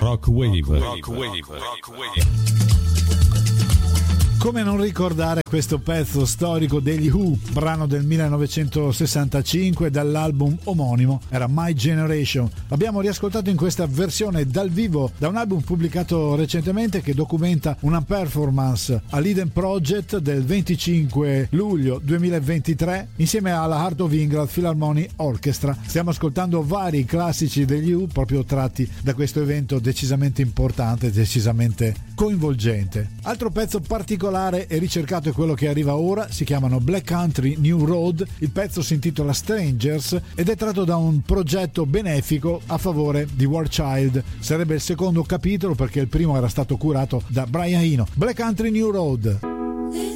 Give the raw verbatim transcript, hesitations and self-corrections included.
Rock Wave. Rock Wave. Rock Wave. Come non ricordare questo pezzo storico degli Who, brano del millenovecentosessantacinque dall'album omonimo, era My Generation. L'abbiamo riascoltato in questa versione dal vivo da un album pubblicato recentemente che documenta una performance all'Eden Project del venticinque luglio duemilaventitré insieme alla Heart of England Philharmonic Orchestra. Stiamo ascoltando vari classici degli Who proprio tratti da questo evento decisamente importante, decisamente coinvolgente. Altro pezzo particolare e ricercato è quello che arriva ora, si chiamano Black Country New Road. Il pezzo si intitola Strangers ed è tratto da un progetto benefico a favore di War Child. Sarebbe il secondo capitolo perché il primo era stato curato da Brian Eno. Black Country New Road.